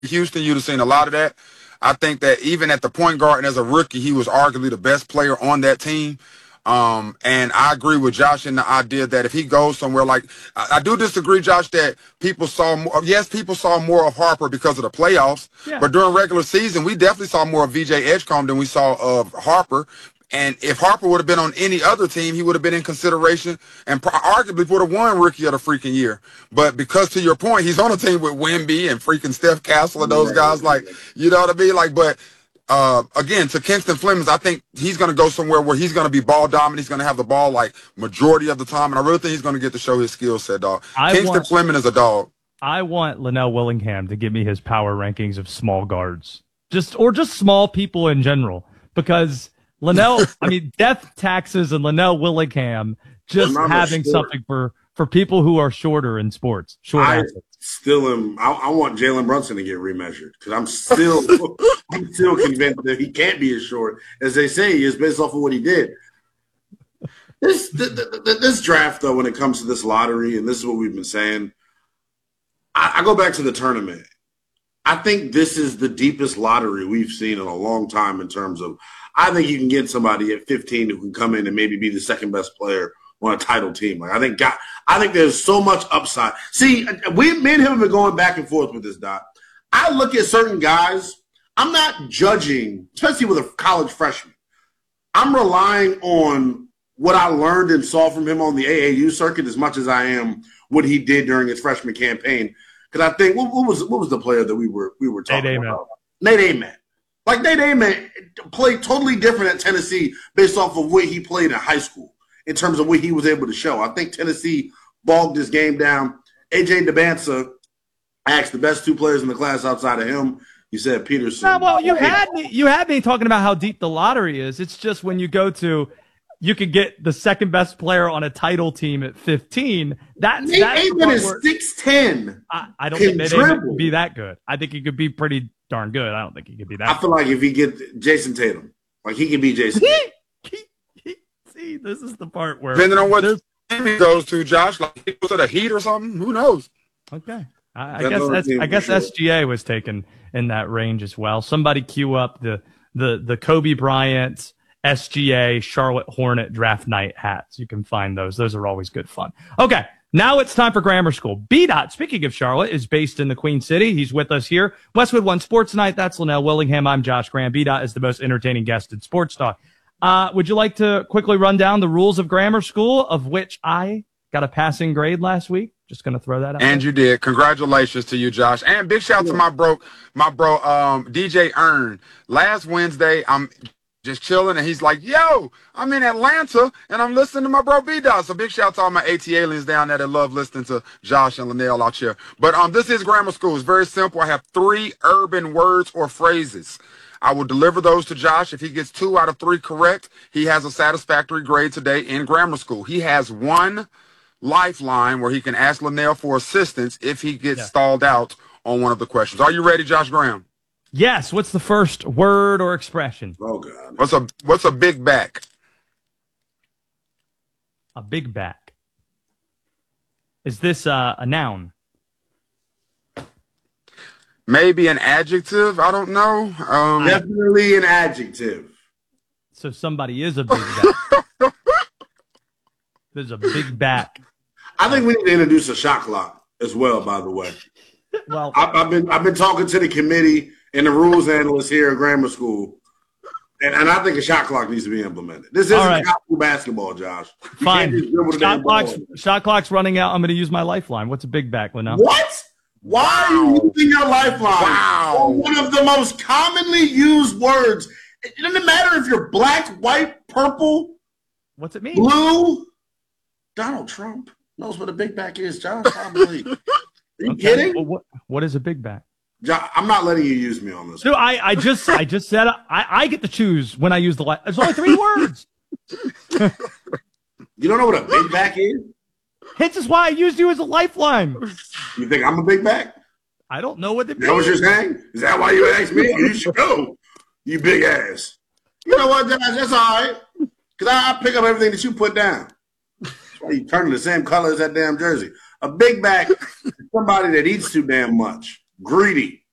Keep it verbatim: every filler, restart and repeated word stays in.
Houston, you'd have seen a lot of that. I think that even at the point guard and as a rookie, he was arguably the best player on that team. Um, and I agree with Josh in the idea that if he goes somewhere like, I, I do disagree, Josh, that people saw more, yes, people saw more of Harper because of the playoffs, yeah. But during regular season, we definitely saw more of V J Edgecombe than we saw of Harper. And if Harper would have been on any other team, he would have been in consideration and pro- arguably would have won Rookie of the freaking year. But because, to your point, he's on a team with Wemby and freaking Steph Castle and those guys, like, you know what I mean? Like, but uh, again, to Kingston Flemings, I think he's going to go somewhere where he's going to be ball dominant. He's going to have the ball like majority of the time, and I really think he's going to get to show his skill set, dog. I Kingston want, Fleming is a dog. I want Linnell Willingham to give me his power rankings of small guards, just or just small people in general, because Linnell, I mean, death taxes and Linnell Willingham just having something for, for people who are shorter in sports. Short I athletes. still am. I, I want Jalen Brunson to get remeasured because I'm still, I'm still convinced that he can't be as short as they say he is based off of what he did. This, th- th- th- this draft, though, when it comes to this lottery, and this is what we've been saying, I, I go back to the tournament. I think this is the deepest lottery we've seen in a long time in terms of. I think you can get somebody at fifteen who can come in and maybe be the second best player on a title team. Like I think, God, I think there's so much upside. See, we, me and him have been going back and forth with this, Doc. I look at certain guys. I'm not judging, especially with a college freshman. I'm relying on what I learned and saw from him on the A A U circuit as much as I am what he did during his freshman campaign. Because I think what, what was what was the player that we were we were talking Nate about? Nate Amen. Like, Nate Amen played totally different at Tennessee based off of what he played in high school in terms of what he was able to show. I think Tennessee bogged this game down. A J DeBanza asked the best two players in the class outside of him. He said Peterson. No, well, you had me, you had me talking about how deep the lottery is. It's just when you go to you could get the second best player on a title team at fifteen. That's Nate that's Amen is six ten. I, I don't think Nate Amen could be that good. I think he could be pretty darn good. I don't think he could be that. I feel good. like if he get Jason Tatum, like he could be Jason. See, this is the part where depending on what team he goes to, Josh, like he goes to the Heat or something. Who knows? Okay, I, I guess that's, I guess sure. S G A was taken in that range as well. Somebody queue up the the the Kobe Bryant S G A Charlotte Hornet draft night hats. You can find those. Those are always good fun. Okay. Now it's time for Grammar School. B-Dot, speaking of Charlotte, is based in the Queen City. He's with us here. Westwood One Sports Night. That's Linnell Willingham. I'm Josh Graham. B-Dot is the most entertaining guest in sports talk. Uh, would you like to quickly run down the rules of Grammar School, of which I got a passing grade last week? Just going to throw that out. And there. You did. Congratulations to you, Josh. And big shout out to my bro, my bro, um, D J Earn. Last Wednesday, I'm just chilling, and he's like, yo, I'm in Atlanta, and I'm listening to my bro B-Dot. So big shout out to all my AT aliens down there that love listening to Josh and Linnell out here. But um, this is Grammar School. It's very simple. I have three urban words or phrases. I will deliver those to Josh. If he gets two out of three correct, he has a satisfactory grade today in Grammar School. He has one lifeline where he can ask Linnell for assistance if he gets yeah. stalled out on one of the questions. Are you ready, Josh Graham? Yes. What's the first word or expression? Oh, God. What's a what's a big back? A big back. Is this uh, a noun? Maybe an adjective. I don't know. Um, Definitely an adjective. So somebody is a big back. There's a big back. I think we need to introduce a shot clock as well, by the way. Well, I, I've been I've been talking to the committee and the rules analyst here at Grammar School, and, and I think a shot clock needs to be implemented. This isn't right. high school basketball, Josh. You Fine. Shot clock's, shot clock's running out. I'm going to use my lifeline. What's a big back, Linnell? What? Why wow. are you using your lifeline? Wow. One of the most commonly used words. It doesn't matter if you're black, white, purple. What's it mean? Blue. Donald Trump knows what a big back is, Josh. Probably. Are you okay. kidding? Well, what, what is a big back? John, I'm not letting you use me on this. Dude, I, I just I just said I, I get to choose when I use the light. There's only three words. You don't know what a big back is? This is why I used you as a lifeline. You think I'm a big back? I don't know what it means. Is that what you're saying? Is that why you asked me? You should go, you big ass. You know what, Josh? That's all right. Because I, I pick up everything that you put down. That's why you turning the same color as that damn jersey. A big back is somebody that eats too damn much. Greedy.